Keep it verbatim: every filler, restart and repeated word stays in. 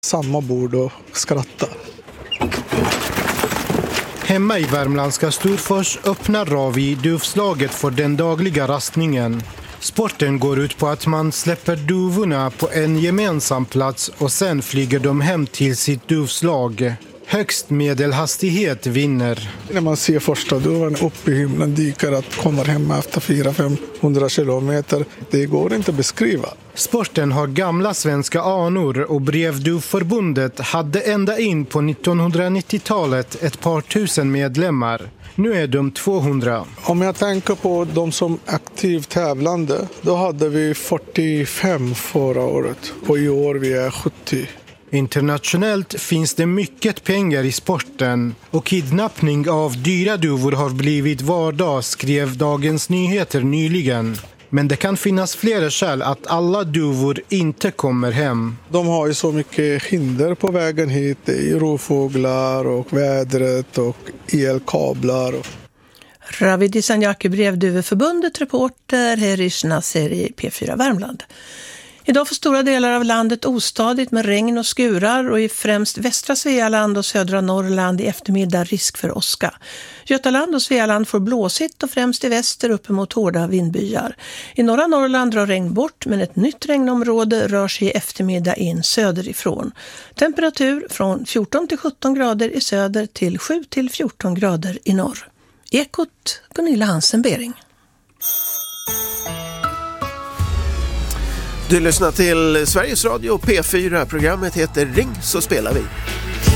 samma bord och skratta. Hemma i värmländska Storfors öppnar Ravi duvslaget för den dagliga rastningen. Sporten går ut på att man släpper duvorna på en gemensam plats och sen flyger de hem till sitt duvslag. Högst medelhastighet vinner. När man ser första duvan upp i himlen dyker att komma hem efter fyra till femhundra kilometer, det går inte att beskriva. Sporten har gamla svenska anor och Brevduvförbundet hade ända in på nittonhundranittiotalet ett par tusen medlemmar. Nu är de tvåhundra. Om jag tänker på de som aktivt tävlande, då hade vi fyrtiofem förra året och i år vi är sjuttio. Internationellt finns det mycket pengar i sporten och kidnappning av dyra duvor har blivit vardag, skrev Dagens Nyheter nyligen. Men det kan finnas flera skäl att alla duvor inte kommer hem. De har ju så mycket hinder på vägen hit. Det är rovfåglar och vädret och elkablar. Ravi Dissanjaki, Brevduveförbundet, reporter Herish Nasser i P fyra Värmland. Idag får stora delar av landet ostadigt med regn och skurar och i främst västra Svealand och södra Norrland i eftermiddag risk för åska. Götaland och Svealand får blåsigt och främst i väster uppemot hårda vindbyar. I norra Norrland drar regn bort men ett nytt regnområde rör sig i eftermiddag in söderifrån. Temperatur från fjorton till sjutton grader i söder till sju till fjorton grader i norr. Ekot Gunilla Hansen-Bering. Du lyssnar till Sveriges Radio P fyra. Programmet heter Ring så spelar vi.